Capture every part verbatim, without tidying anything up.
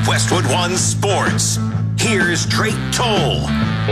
Westwood One Sports. Here's Drake Toll.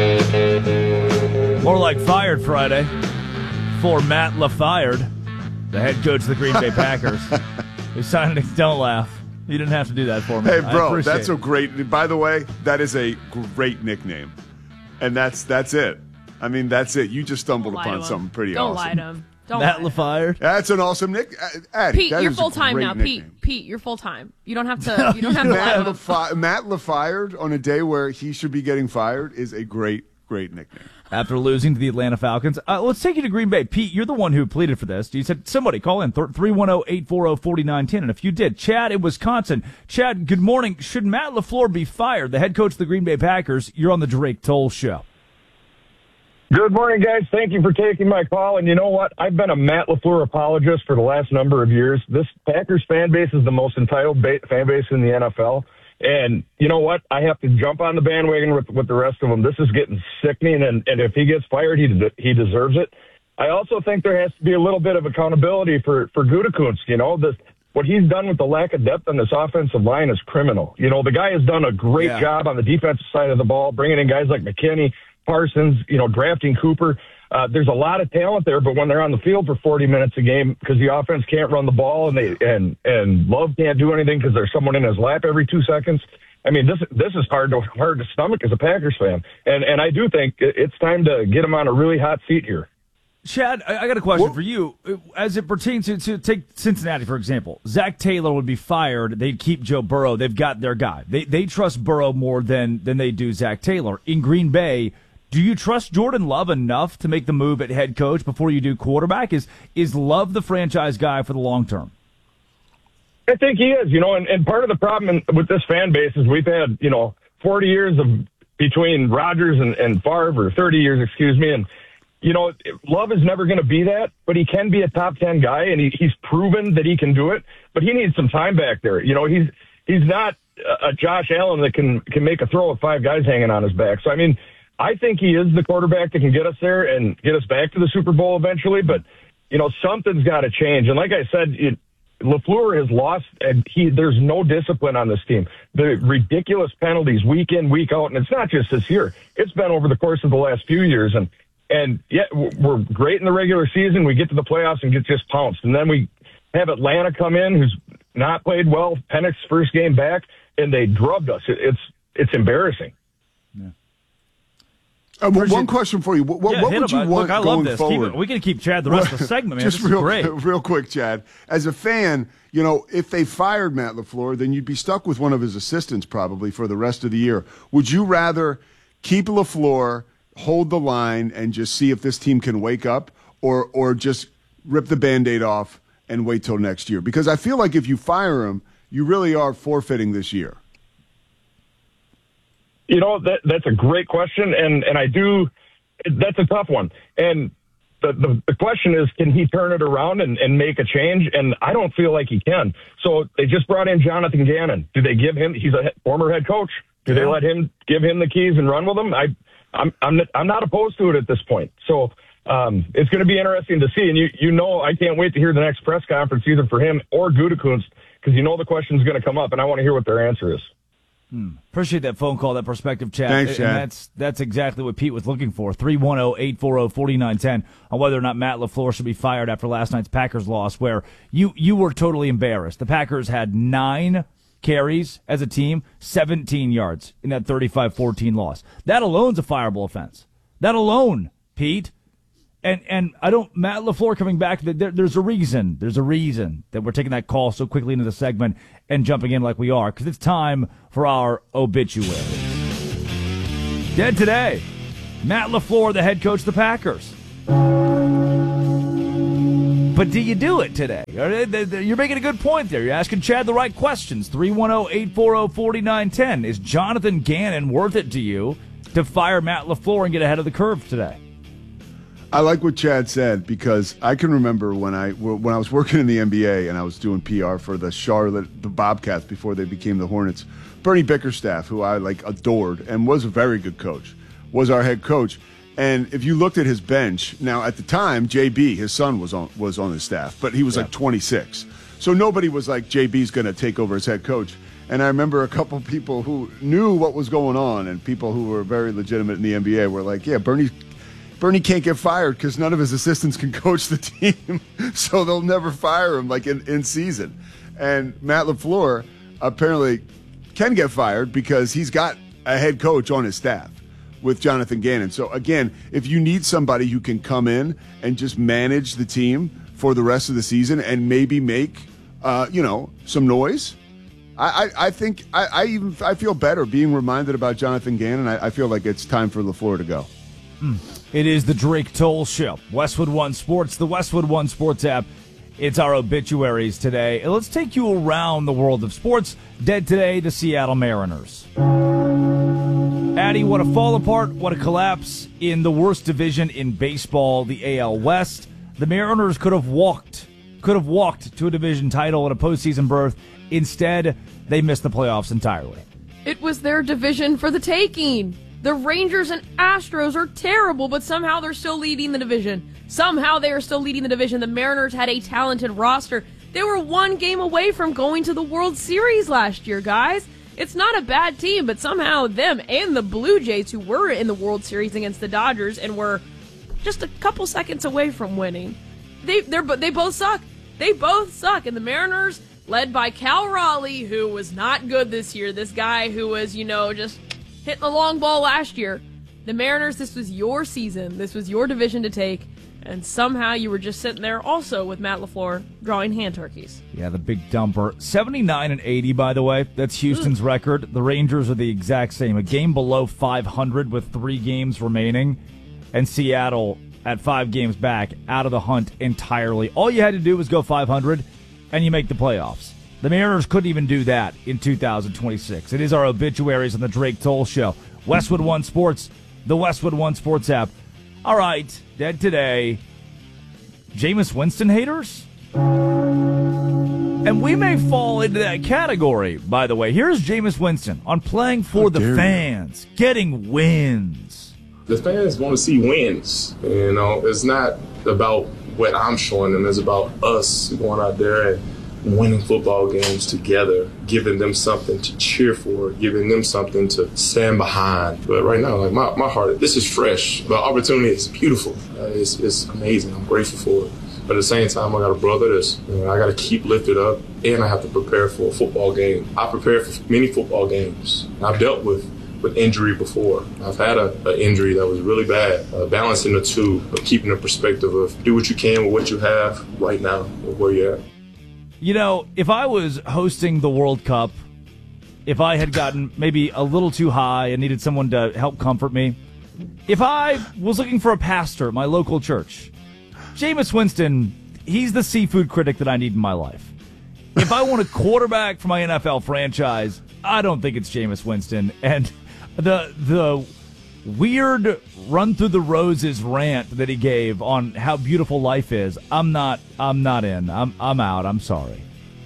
More like Fired Friday for Matt LaFired, the head coach of the Green Bay Packers. He signed it. Don't laugh. You didn't have to do that for me. Hey, bro, that's it. a great. By the way, that is a great nickname, and that's that's it. I mean, that's it. You just stumbled upon something pretty Don't awesome. lie to him. Don't Matt lie LaFired. That's an awesome nick. Uh, Addie, Pete, that you're is a full time great now. nickname. Pete, Pete, you're full time. You don't have to. You don't have to lie Matt, to him. LaFi- Matt LaFired on a day where he should be getting fired is a great, great nickname. After losing to the Atlanta Falcons. Uh, let's take you to Green Bay. Pete, you're the one who pleaded for this. You said, somebody call in, three one zero, eight four zero, four nine one zero. And if you did, Chad in Wisconsin. Chad, good morning. Should Matt LaFleur be fired, the head coach of the Green Bay Packers? You're on the Drake Toll Show. Good morning, guys. Thank you for taking my call. And you know what? I've been a Matt LaFleur apologist for the last number of years. This Packers fan base is the most entitled ba- fan base in the N F L. And you know what? I have to jump on the bandwagon with, with the rest of them. This is getting sickening, and, and if he gets fired, he de- he deserves it. I also think there has to be a little bit of accountability for, for Gutekunst. You know, this, what he's done with the lack of depth on this offensive line is criminal. You know, the guy has done a great Yeah. job on the defensive side of the ball, bringing in guys like McKinney, Parsons, you know, drafting Cooper. Uh, there's a lot of talent there, but when they're on the field for forty minutes a game because the offense can't run the ball and they and and Love can't do anything because there's someone in his lap every two seconds. I mean, this this is hard to hard to stomach as a Packers fan, and and I do think it's time to get him on a really hot seat here. Chad, I, I got a question Well, for you. As it pertains to, to take Cincinnati, for example, Zach Taylor would be fired. They'd keep Joe Burrow. They've got their guy. They they trust Burrow more than than they do Zach Taylor. In Green Bay, do you trust Jordan Love enough to make the move at head coach before you do quarterback? Is is Love the franchise guy for the long term? I think he is, you know, and, and part of the problem in, with this fan base is we've had, you know, forty years of between Rodgers and, and Favre, or thirty years, excuse me, and, you know, Love is never going to be that, but he can be a top ten guy, and he, he's proven that he can do it, but he needs some time back there. You know, he's he's not a Josh Allen that can, can make a throw with five guys hanging on his back. So, I mean, I think he is the quarterback that can get us there and get us back to the Super Bowl eventually, but, you know, something's got to change. And like I said, it, LaFleur has lost, and he there's no discipline on this team. The ridiculous penalties week in, week out, and it's not just this year. It's been over the course of the last few years. And, and yeah, we're great in the regular season. We get to the playoffs and get just pounced. And then we have Atlanta come in, who's not played well, Penix's first game back, and they drubbed us. It, it's it's embarrassing. Yeah. Uh, well, one question for you. What, what, Yeah, what hit would you him. want Look, I going love this. forward? Keep it, we can keep Chad the rest of the segment, man. Just This is real, great. real quick, Chad. As a fan, you know, if they fired Matt LaFleur, then you'd be stuck with one of his assistants probably for the rest of the year. Would you rather keep LaFleur, hold the line, and just see if this team can wake up, or or just rip the Band-Aid off and wait till next year? Because I feel like if you fire him, you really are forfeiting this year. You know, that that's a great question, and, and I do – that's a tough one. And the, the the question is, can he turn it around and, and make a change? And I don't feel like he can. So they just brought in Jonathan Gannon. Do they give him – he's a former head coach. Do they let him give him the keys and run with them? I, I'm I'm I'm not opposed to it at this point. So um, it's going to be interesting to see. And you you know I can't wait to hear the next press conference either for him or Gutekunst, because you know the question's going to come up, and I want to hear what their answer is. Hmm. Appreciate that phone call, that perspective, Chad. Thanks, and Chad. that's that's exactly what Pete was looking for. three one zero, eight four zero, four nine one zero on whether or not Matt LaFleur should be fired after last night's Packers loss, where you, you were totally embarrassed. The Packers had nine carries as a team, seventeen yards in that thirty-five fourteen loss. That alone's a fireable offense. That alone, Pete. And and I don't, Matt LaFleur coming back, there, there's a reason, there's a reason that we're taking that call so quickly into the segment and jumping in like we are, because it's time for our obituary. Dead today, Matt LaFleur, the head coach of the Packers. But do you do it today? You're making a good point there. You're asking Chad the right questions. three one zero, eight four zero, four nine one zero. Is Jonathan Gannon worth it to you to fire Matt LaFleur and get ahead of the curve today? I like what Chad said, because I can remember when I when I was working in the N B A and I was doing P R for the Charlotte the Bobcats before they became the Hornets. Bernie Bickerstaff, who I like adored and was a very good coach, was our head coach. And if you looked at his bench, now at the time J B, his son, was on was on his staff, but he was Yeah. like twenty-six. So nobody was like, J B's going to take over as head coach. And I remember a couple people who knew what was going on, and people who were very legitimate in the N B A were like, yeah, Bernie Bernie can't get fired because none of his assistants can coach the team, so they'll never fire him like in, in season. And Matt LaFleur apparently can get fired because he's got a head coach on his staff with Jonathan Gannon. So again, if you need somebody who can come in and just manage the team for the rest of the season and maybe make, uh, you know, some noise, I, I, I think I, I even I feel better being reminded about Jonathan Gannon. I, I feel like it's time for LaFleur to go. Mm. It is the Drake Toll Show. Westwood One Sports, the Westwood One Sports app. It's our obituaries today. And let's take you around the world of sports. Dead today, the Seattle Mariners. Addy, what a fall apart, what a collapse in the worst division in baseball, the A L West. The Mariners could have walked, could have walked to a division title and a postseason berth. Instead, they missed the playoffs entirely. It was their division for the taking. The Rangers and Astros are terrible, but somehow they're still leading the division. Somehow they are still leading the division. The Mariners had a talented roster. They were one game away from going to the World Series last year, guys. It's not a bad team, but somehow them and the Blue Jays, who were in the World Series against the Dodgers and were just a couple seconds away from winning, they they're they both suck. They both suck. And the Mariners, led by Cal Raleigh, who was not good this year, this guy who was, you know, just hitting the long ball last year. The Mariners, this was your season. This was your division to take. And somehow you were just sitting there also with Matt LaFleur drawing hand turkeys. Yeah, the big dumper. seventy-nine and eighty, by the way. That's Houston's mm. record. The Rangers are the exact same. A game below five hundred with three games remaining. And Seattle at five games back, out of the hunt entirely. All you had to do was go five hundred, and you make the playoffs. The Mariners couldn't even do that in two thousand twenty-six. It is our obituaries on the Drake Toll Show. Westwood One Sports, the Westwood One Sports app. All right, dead today. Jameis Winston haters? And we may fall into that category, by the way. Here's Jameis Winston on playing for How the dare fans, you. Getting wins. The fans want to see wins. You know, it's not about what I'm showing them. It's about us going out there and winning football games together, giving them something to cheer for, giving them something to stand behind. But right now, like my, my heart, this is fresh. The opportunity is beautiful. Uh, it's, it's amazing. I'm grateful for it. But at the same time, I got a brother that's, you know, I got to keep lifted up, and I have to prepare for a football game. I prepared for many football games. I've dealt with with injury before. I've had a, a injury that was really bad. Uh, balancing the two, of keeping the perspective of do what you can with what you have right now, with where you're at. You know, if I was hosting the World Cup, if I had gotten maybe a little too high and needed someone to help comfort me, if I was looking for a pastor at my local church, Jameis Winston, he's the seafood critic that I need in my life. If I want a quarterback for my N F L franchise, I don't think it's Jameis Winston. And the the weird run through the roses rant that he gave on how beautiful life is, I'm not I'm not in. I'm I'm out. I'm sorry.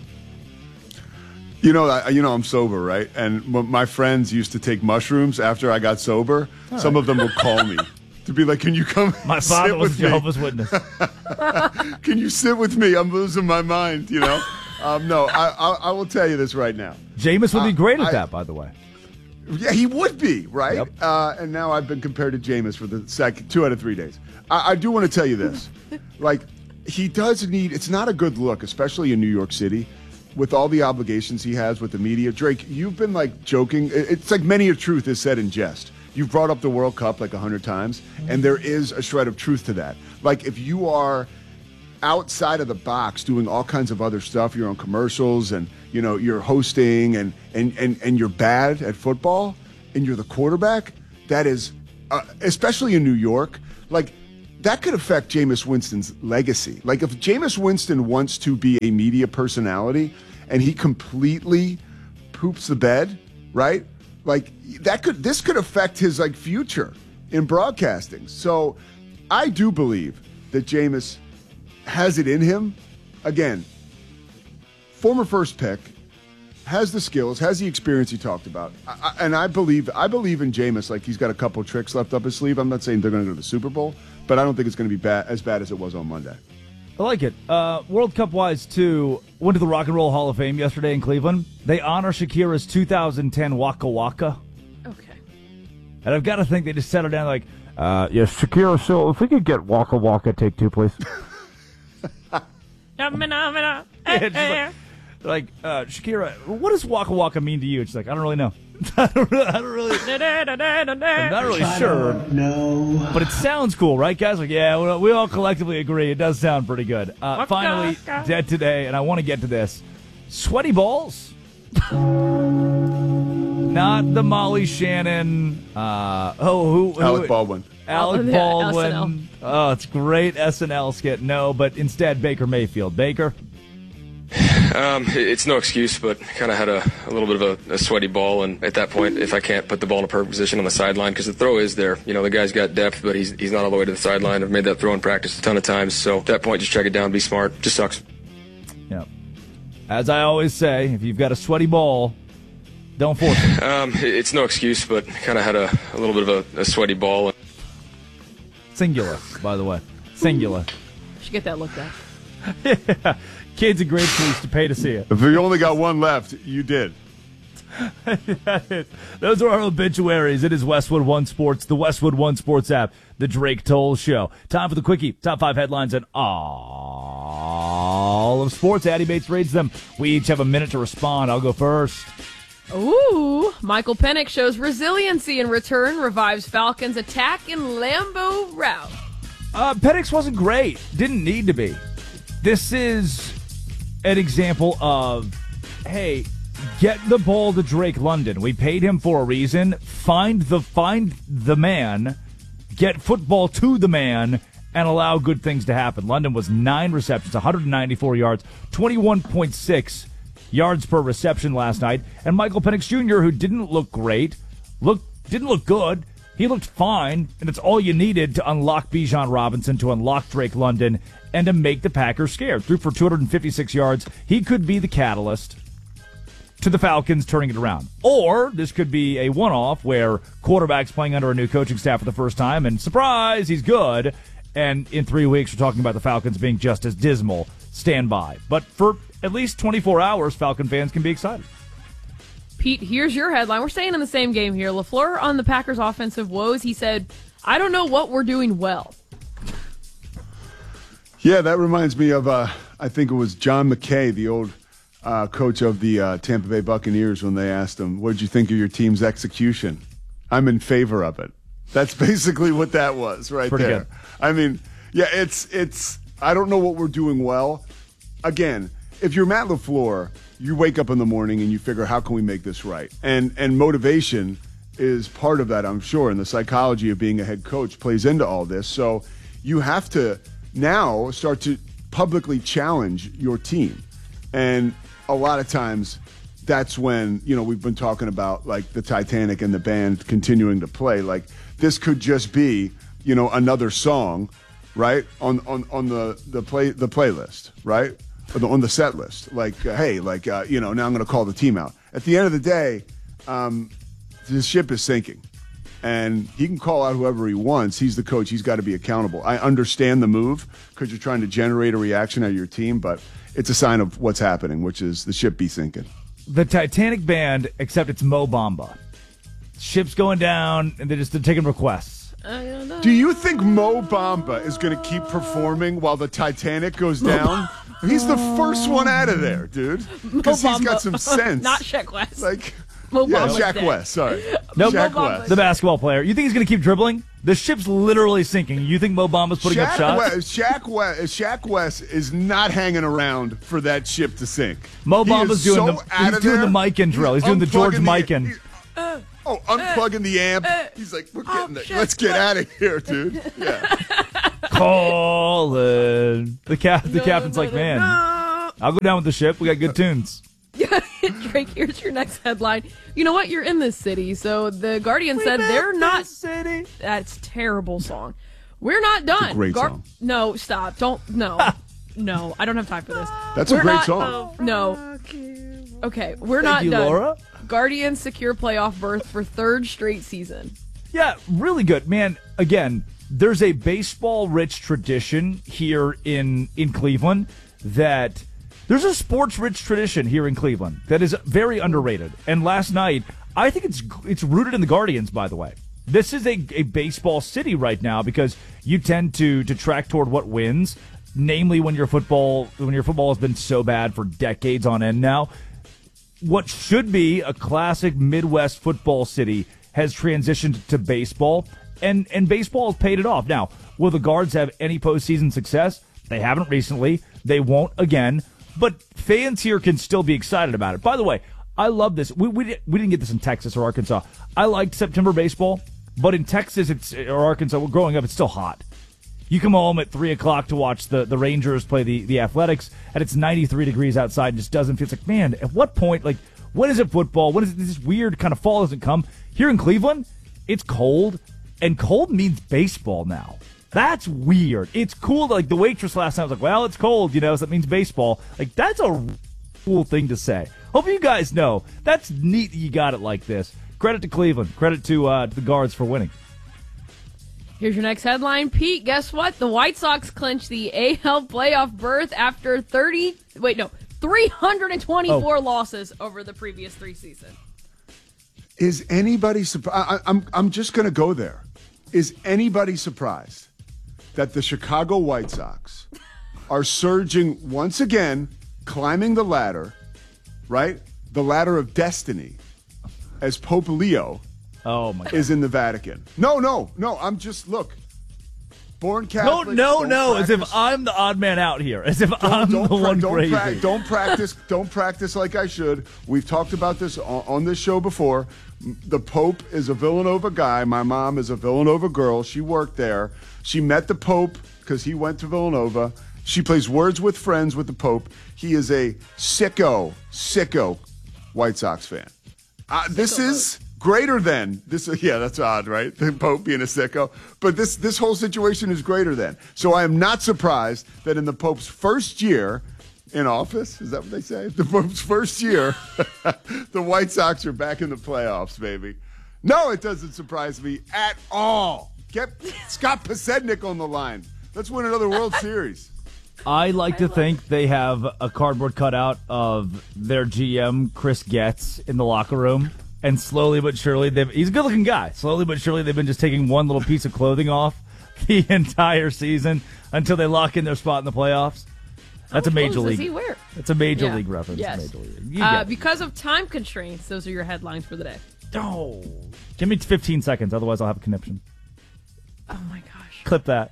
You know, I, you know, I'm sober, right? And m- my friends used to take mushrooms after I got sober. All Some right. of them would call me to be like, "Can you come?" My father sit was with a Jehovah's Witness. Can you sit with me? I'm losing my mind. You know. Um, no, I, I I will tell you this right now. Jameis would be great at I, that, by the way. Yeah, he would be, right? Yep. Uh, and now I've been compared to Jameis for the second two out of three days. I, I do want to tell you this. Like, he does need, it's not a good look, especially in New York City, with all the obligations he has with the media. Drake, you've been, like, joking. It's like many a truth is said in jest. You've brought up the World Cup like a hundred times, and there is a shred of truth to that. Like, if you are outside of the box doing all kinds of other stuff, you're on commercials and, you know, you're hosting and and and, and you're bad at football and you're the quarterback, that is uh, especially in New York, like that could affect Jameis Winston's legacy. Like if Jameis Winston wants to be a media personality and he completely poops the bed, right? Like that could this could affect his like future in broadcasting. So I do believe that Jameis has it in him. Again, former first pick, has the skills, has the experience he talked about. I, I, and I believe I believe in Jameis, like he's got a couple tricks left up his sleeve. I'm not saying they're going to go to the Super Bowl, but I don't think it's going to be bad, as bad as it was on Monday. I like it. Uh, World Cup wise, too, went to the Rock and Roll Hall of Fame yesterday in Cleveland. They honor Shakira's two thousand ten Waka Waka. Okay. And I've got to think they just settled down like, uh, yes, Shakira, so if we could get Waka Waka, take two, please. Yeah, just like, like uh, Shakira, what does Waka Waka mean to you? She's like, I don't really know. I don't really, I don't really, I'm not really sure. No. But it sounds cool, right, guys? Like, yeah, we, we all collectively agree. It does sound pretty good. Uh, finally, dead today, and I want to get to this. Sweaty balls? Not the Molly Shannon. Uh, oh, who, who? Alec Baldwin. Alec Oh, yeah, Baldwin. S N L. Oh, it's great S N L skit. No, but instead Baker Mayfield. Baker? Um, it's no excuse, but kind of had a, a little bit of a, a sweaty ball, and at that point, if I can't put the ball in a perfect position on the sideline, because the throw is there, you know, the guy's got depth, but he's he's not all the way to the sideline. I've made that throw in practice a ton of times, so at that point, just check it down, be smart. Just sucks. Yeah. As I always say, if you've got a sweaty ball, don't force it. Um, it's no excuse, but kind of had a, a little bit of a, a sweaty ball. Singular, by the way. Singular. Should get that looked at. Yeah. Kids in grade school used to pay to see it. If you only got one left, you did. Those are our obituaries. It is Westwood One Sports, the Westwood One Sports app, the Drake Toll Show. Time for the quickie. Top five headlines and all of sports. Addy Bates reads them. We each have a minute to respond. I'll go first. Ooh, Michael Penix shows resiliency in return, revives Falcons' attack in Lambeau rout. Uh, Penix wasn't great. Didn't need to be. This is an example of, hey, get the ball to Drake London. We paid him for a reason. Find the find the man, get football to the man, and allow good things to happen. London was nine receptions, one hundred ninety-four yards, twenty-one point six yards per reception last night. And Michael Penix Junior, who didn't look great, looked didn't look good. He looked fine, and it's all you needed to unlock Bijan Robinson, to unlock Drake London, and to make the Packers scared. Threw for two hundred fifty-six yards. He could be the catalyst to the Falcons turning it around. Or this could be a one-off where quarterback's playing under a new coaching staff for the first time, and surprise, he's good. And in three weeks, we're talking about the Falcons being just as dismal. Stand by. But for at least twenty-four hours, Falcon fans can be excited. Pete, here's your headline. We're staying in the same game here. LaFleur on the Packers' offensive woes. He said, I don't know what we're doing well. Yeah, that reminds me of, uh, I think it was John McKay, the old uh, coach of the uh, Tampa Bay Buccaneers, when they asked him, what did you think of your team's execution? I'm in favor of it. That's basically what that was right Pretty there. good. I mean, yeah, it's, it's, I don't know what we're doing well. Again, if you're Matt LaFleur, you wake up in the morning and you figure, how can we make this right? And and motivation is part of that, I'm sure, and the psychology of being a head coach plays into all this. So you have to now start to publicly challenge your team. And a lot of times that's when, you know, we've been talking about like the Titanic and the band continuing to play. Like this could just be, you know, another song, right? On on, on the, the play the playlist, right? On the set list, like, uh, hey, like, uh, you know, now I'm going to call the team out. At the end of the day, um, the ship is sinking, and he can call out whoever he wants. He's the coach. He's got to be accountable. I understand the move because you're trying to generate a reaction out of your team, but it's a sign of what's happening, which is the ship be sinking. The Titanic band, except it's Mo Bamba. Ship's going down, and they're just they're taking requests. Do you think Mo Bamba is going to keep performing while the Titanic goes down? He's the first one out of there, dude. Because he's got some sense. Not Shaq West. Like, Mo yeah, Bamba's Shaq dead. West. Sorry, No, Shaq Mo Bamba. West. The basketball player. You think he's going to keep dribbling? The ship's literally sinking. You think Mo Bamba's putting Shaq up shots? West, Shaq, West, Shaq West is not hanging around for that ship to sink. Mo He Bamba's is doing so the out he's of doing there. the mic intro. He's, He's doing the George unplugging the- Mikan. he's- Oh, unplugging the amp. He's like, we're getting it. shit. Let's get out of here, dude. Yeah. Colin. The cap the captain's like, man, I'll go down with the ship. We got good tunes. Drake, here's your next headline. You know what? You're in this city. So the Guardian said they're not. City. That's a terrible song. We're not done. a great song. No, stop. Don't. No. No, I don't have time for this. That's a We're great not- song. No. Okay, we're Thank not you, done. Laura. Guardians secure playoff berth for third straight season. Yeah, really good. Man, again, there's a baseball-rich tradition here in in Cleveland that there's a sports-rich tradition here in Cleveland that is very underrated. And last night, I think it's it's rooted in the Guardians, by the way. This is a, a baseball city right now because you tend to to track toward what wins, namely when your football when your football has been so bad for decades on end now. What should be a classic Midwest football city has transitioned to baseball, and, and baseball has paid it off. Now, will the Guards have any postseason success? They haven't recently. They won't again. But fans here can still be excited about it. By the way, I love this. We we, we didn't get this in Texas or Arkansas. I liked September baseball, but in Texas it's or Arkansas, growing up, it's still hot. You come home at three o'clock to watch the, the Rangers play the, the Athletics, and it's ninety-three degrees outside and just doesn't feel. It's like, man, at what point, like, when is it football? When is it, this weird kind of fall doesn't come? Here in Cleveland, it's cold, and cold means baseball now. That's weird. It's cool. Like, the waitress last night was like, well, it's cold, you know, so that means baseball. Like, that's a cool thing to say. Hope you guys know. That's neat that you got it like this. Credit to Cleveland. Credit to, uh, to the Guards for winning. Here's your next headline. Pete, guess what? The White Sox clinched the A L playoff berth after thirty, wait, no, three hundred twenty-four oh. losses over the previous three seasons. Is anybody surprised? I'm, I'm just going to go there. Is anybody surprised that the Chicago White Sox are surging once again, climbing the ladder, right? The ladder of destiny, as Pope Leo Oh my God. is in the Vatican. No, no, no. I'm just, look, born Catholic. No, no, no. Practice. As if I'm the odd man out here. As if don't, I'm don't the pra- one don't crazy. Pra- don't practice. Don't practice like I should. We've talked about this on, on this show before. The Pope is a Villanova guy. My mom is a Villanova girl. She worked there. She met the Pope because he went to Villanova. She plays Words with Friends with the Pope. He is a sicko, sicko White Sox fan. Uh, this is greater than this. Yeah, that's odd, right? The Pope being a sicko. But this this whole situation is greater than. So I am not surprised that in the Pope's first year in office, is that what they say? The Pope's first year, the White Sox are back in the playoffs, baby. No, it doesn't surprise me at all. Get Scott Pasednik on the line. Let's win another World Series. I like to think they have a cardboard cutout of their G M, Chris Getz, in the locker room. And slowly but surely, they've, he's a good-looking guy. Slowly but surely, they've been just taking one little piece of clothing off the entire season until they lock in their spot in the playoffs. That's a major league. Does he wear? That's a major yeah. league reference. Yes. Major league. You Uh, get it. because of time constraints, those are your headlines for the day. Oh, give me fifteen seconds, otherwise I'll have a conniption. Oh my gosh. Clip that.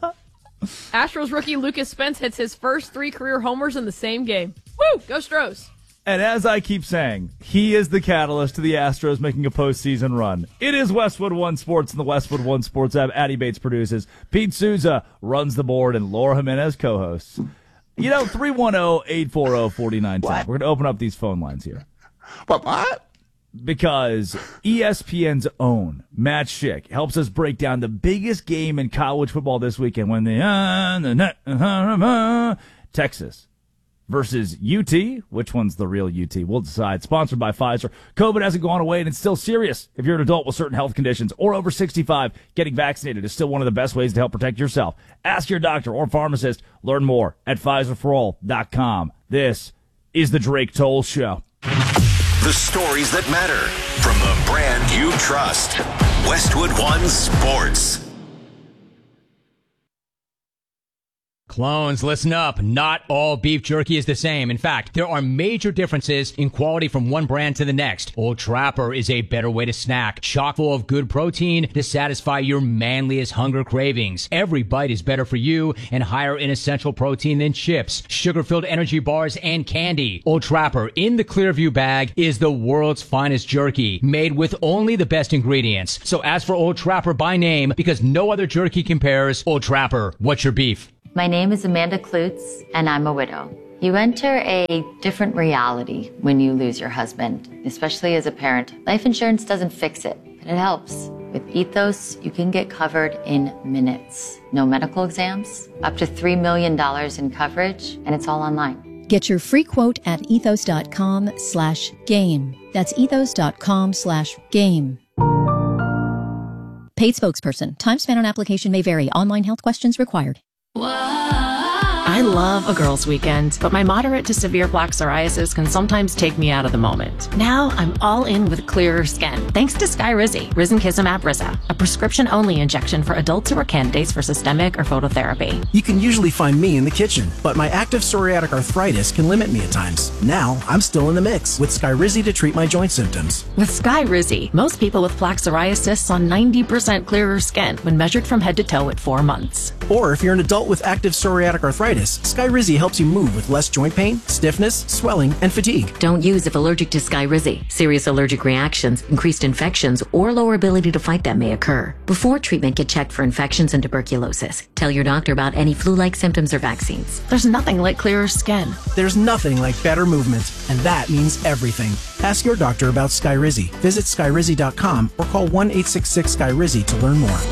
Astros rookie Lucas Spence hits his first three career homers in the same game. Woo! Go Stros! And as I keep saying, he is the catalyst to the Astros making a postseason run. It is Westwood One Sports and the Westwood One Sports app. Addie Bates produces. Pete Souza runs the board, and Laura Jimenez co-hosts. You know, three one zero, eight four zero, four nine one zero. We're going to open up these phone lines here. What? What? Because E S P N's own Matt Schick helps us break down the biggest game in college football this weekend when the, uh, the net, uh, uh, Texas versus U T. Which one's the real U T? We'll decide. Sponsored by Pfizer. COVID hasn't gone away, and it's still serious. If you're an adult with certain health conditions or over sixty-five, getting vaccinated is still one of the best ways to help protect yourself. Ask your doctor or pharmacist. Learn more at Pfizer For All dot com. This is the Drake Toll Show. The stories that matter from the brand you trust. Westwood One Sports. Clones, listen up. Not all beef jerky is the same. In fact, there are major differences in quality from one brand to the next. Old Trapper is a better way to snack, chock full of good protein to satisfy your manliest hunger cravings. Every bite is better for you and higher in essential protein than chips, sugar-filled energy bars, and candy. Old Trapper in the Clearview bag is the world's finest jerky, made with only the best ingredients. So ask for Old Trapper by name because no other jerky compares. Old Trapper, what's your beef? My name is Amanda Klutz, and I'm a widow. You enter a different reality when you lose your husband, especially as a parent. Life insurance doesn't fix it, but it helps. With Ethos, you can get covered in minutes. No medical exams, up to three million dollars in coverage, and it's all online. Get your free quote at ethos.com slash game. That's ethos.com slash game. Paid spokesperson. Time spent on application may vary. Online health questions required. I love a girls' weekend, but my moderate to severe plaque psoriasis can sometimes take me out of the moment. Now I'm all in with clearer skin, thanks to Skyrizi, Risankizumab Riza, a prescription-only injection for adults who are candidates for systemic or phototherapy. You can usually find me in the kitchen, but my active psoriatic arthritis can limit me at times. Now I'm still in the mix with Skyrizi to treat my joint symptoms. With Skyrizi, most people with plaque psoriasis saw ninety percent clearer skin when measured from head to toe at four months. Or if you're an adult with active psoriatic arthritis, Skyrizi helps you move with less joint pain, stiffness, swelling, and fatigue. Don't use if allergic to Skyrizi. Serious allergic reactions, increased infections, or lower ability to fight them may occur. Before treatment, get checked for infections and tuberculosis. Tell your doctor about any flu-like symptoms or vaccines. There's nothing like clearer skin. There's nothing like better movement, and that means everything. Ask your doctor about Skyrizi. Visit Skyrizi dot com or call one eight six six Skyrizi to learn more.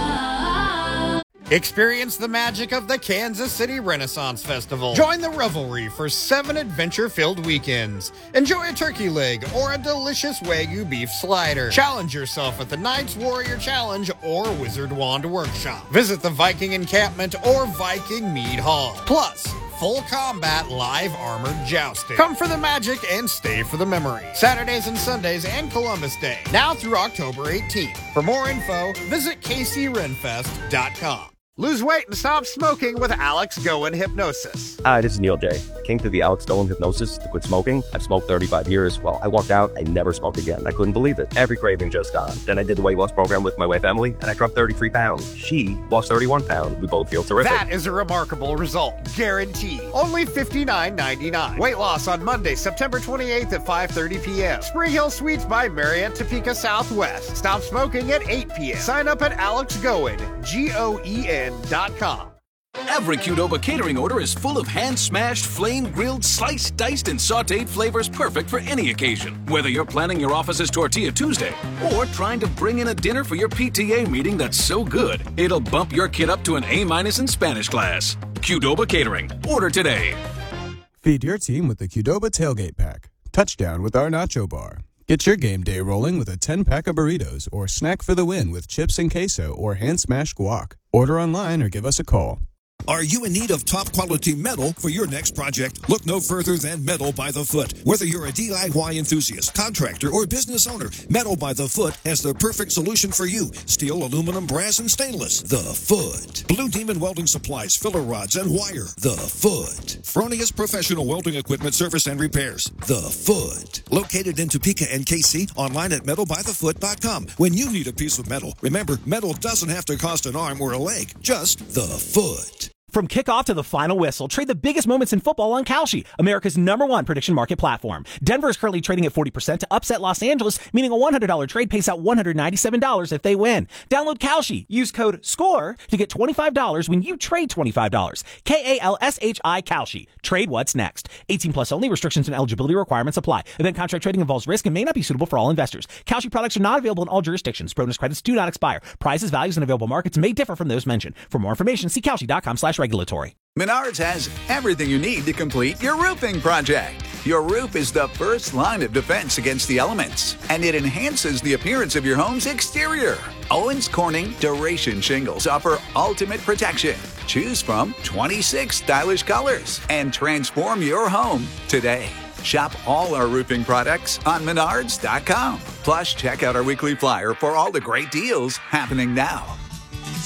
Experience the magic of the Kansas City Renaissance Festival. Join the revelry for seven adventure-filled weekends. Enjoy a turkey leg or a delicious Wagyu beef slider. Challenge yourself at the Knights Warrior Challenge or Wizard Wand Workshop. Visit the Viking Encampment or Viking Mead Hall. Plus, full combat live armored jousting. Come for the magic and stay for the memory. Saturdays and Sundays and Columbus Day. Now through October eighteenth. For more info, visit K C Renfest dot com. Lose weight and stop smoking with Alex Goen Hypnosis. Hi, this is Neil J. I came to the Alex Goen Hypnosis to quit smoking. I've smoked thirty-five years. Well, I walked out, I never smoked again. I couldn't believe it. Every craving just gone. Then I did the weight loss program with my wife, Emily, and I dropped thirty-three pounds. She lost thirty-one pounds. We both feel terrific. That is a remarkable result. Guaranteed. Only fifty-nine ninety-nine. Weight loss on Monday, September twenty-eighth at five thirty p.m. Spring Hill Suites by Marriott Topeka Southwest. Stop smoking at eight p.m. Sign up at Alex Goen, G O E N dot com. Every Qdoba catering order is full of hand-smashed, flame-grilled, sliced, diced, and sautéed flavors perfect for any occasion. Whether you're planning your office's Tortilla Tuesday or trying to bring in a dinner for your P T A meeting that's so good, it'll bump your kid up to an A-minus in Spanish class. Qdoba Catering. Order today. Feed your team with the Qdoba Tailgate Pack. Touchdown with our Nacho Bar. Get your game day rolling with a ten-pack of burritos or snack for the win with chips and queso or hand-smashed guac. Order online or give us a call. Are you in need of top-quality metal for your next project? Look no further than Metal by the Foot. Whether you're a D I Y enthusiast, contractor, or business owner, Metal by the Foot has the perfect solution for you. Steel, aluminum, brass, and stainless. The Foot. Blue Demon Welding Supplies, filler rods, and wire. The Foot. Fronius Professional Welding Equipment Service and Repairs. The Foot. Located in Topeka and K C, online at metal by the foot dot com. When you need a piece of metal, remember, metal doesn't have to cost an arm or a leg. Just the Foot. From kickoff to the final whistle, trade the biggest moments in football on Kalshi, America's number one prediction market platform. Denver is currently trading at forty percent to upset Los Angeles, meaning a one hundred dollars trade pays out one hundred ninety-seven dollars if they win. Download Kalshi. Use code SCORE to get twenty-five dollars when you trade twenty-five dollars. K A L S H I Kalshi. Trade what's next. eighteen plus only. Restrictions and eligibility requirements apply. Event contract trading involves risk and may not be suitable for all investors. Kalshi products are not available in all jurisdictions. Bonus credits do not expire. Prices, values, and available markets may differ from those mentioned. For more information, see Kalshi dot com slash regulatory. Menards has everything you need to complete your roofing project. Your roof is the first line of defense against the elements, and it enhances the appearance of your home's exterior. Owens Corning Duration Shingles offer ultimate protection. Choose from twenty-six stylish colors and transform your home today. Shop all our roofing products on menards dot com. Plus, check out our weekly flyer for all the great deals happening now.